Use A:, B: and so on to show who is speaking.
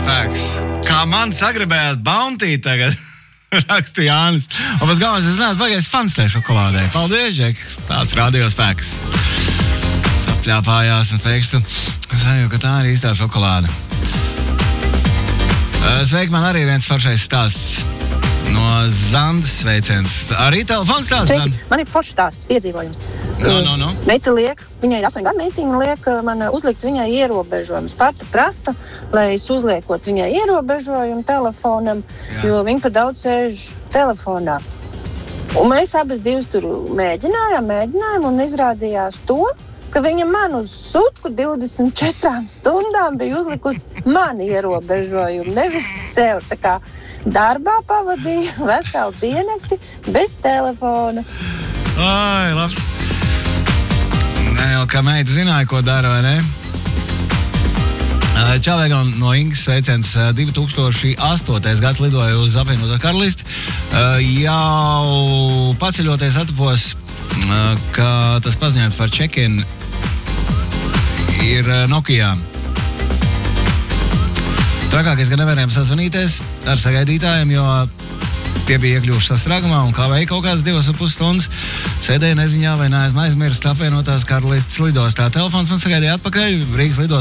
A: spēks. Kā man sagribējās Bounty tagad, rakstīja Jānis. Un pēc galvenais, es neesmu pagājis fans tai šokolādē. Paldies, Džek. Tāds radio spēks. Sapļāpājās un pēkšņi sajūta, ka tā ir īstā šokolāde. Sveiki, man arī viens foršais stāsts no Zandas sveiciens. Arī telefons stāsts, Zanda?
B: Man ir foršs stāsts, piedzīvojums.
A: No.
B: Meita liek, viņai ir 8 gadu meitiņa, liek man uzlikt viņai ierobežojumus. Pati prasa, lai es uzliekot viņai ierobežojumu telefonam, jo viņa pa daudz sēž telefonā. Un mēs abas divas tur mēģinājām un izrādījās to, ka viņa man uz sutku 24 stundām bija uzlikusi mani ierobežojumu, nevis sev. Tā kā darbā pavadīja veselu diennakti bez telefona.
A: Ai, labs. Nē, jau kā meita zināja, ko dara, vai ne? Čau, Egon, no Ingas sveiciens. 2008. gads lidoja uz apvienoto Karalisti. Jau paceļoties atapos, ka tas paziņojums par check-in ir Nokijā. Trakākais, ka nevarējām sazvanīties ar sagaidītājiem, jo tie bija iekļuvuši sastrēgumā un kavēja kaut kādas 2,5 stundas. Sēdēja neziņā vai neesmu aizmirst apvienotās Karalistes lidostā. Telefons man sagaidīja atpakaļ Rīgas lidostā.